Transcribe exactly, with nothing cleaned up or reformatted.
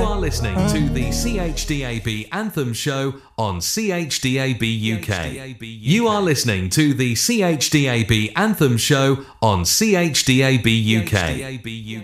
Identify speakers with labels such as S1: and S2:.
S1: are listening to the C H D A B Anthem Show on C H D A B U K. You are listening to the C H D A B Anthem Show on C H D A B U K.